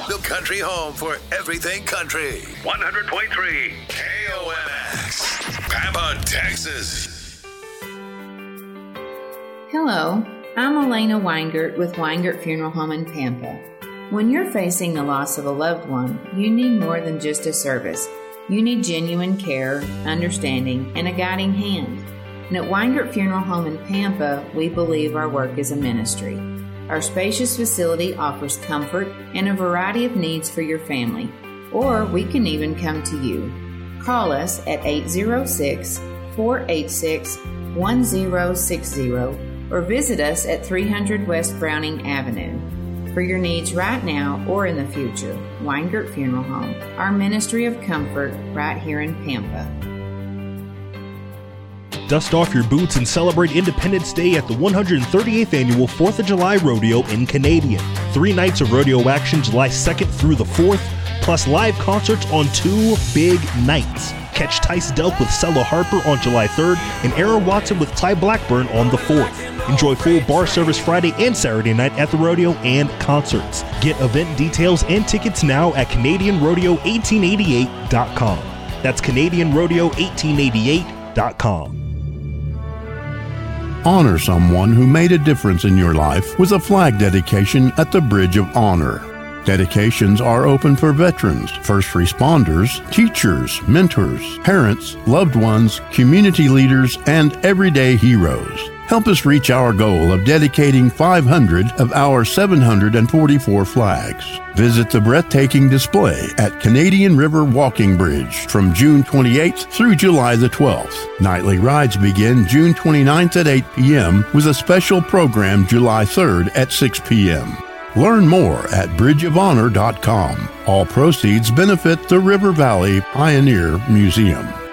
the country home for everything country. 100.3 KOMX, Pampa, Texas. Hello, I'm Elena Weingart with Weingart Funeral Home in Pampa. When you're facing the loss of a loved one, you need more than just a service. You need genuine care, understanding, and a guiding hand. And at Weingart Funeral Home in Pampa, we believe our work is a ministry. Our spacious facility offers comfort and a variety of needs for your family. Or we can even come to you. Call us at 806-486-1060 or visit us at 300 West Browning Avenue. For your needs right now or in the future, Weingart Funeral Home, our ministry of comfort right here in Pampa. Dust off your boots and celebrate Independence Day at the 138th Annual 4th of July Rodeo in Canadian. 3 nights of rodeo action July 2nd through the 4th, plus live concerts on 2 big nights. Catch Tice Delk with Cella Harper on July 3rd and Aaron Watson with Ty Blackburn on the 4th. Enjoy full bar service Friday and Saturday night at the rodeo and concerts. Get event details and tickets now at CanadianRodeo1888.com. That's CanadianRodeo1888.com. Honor someone who made a difference in your life with a flag dedication at the Bridge of Honor. Dedications are open for veterans, first responders, teachers, mentors, parents, loved ones, community leaders, and everyday heroes. Help us reach our goal of dedicating 500 of our 744 flags. Visit the breathtaking display at Canadian River Walking Bridge from June 28th through July the 12th. Nightly rides begin June 29th at 8 p.m. with a special program July 3rd at 6 p.m. Learn more at bridgeofhonor.com. All proceeds benefit the River Valley Pioneer Museum.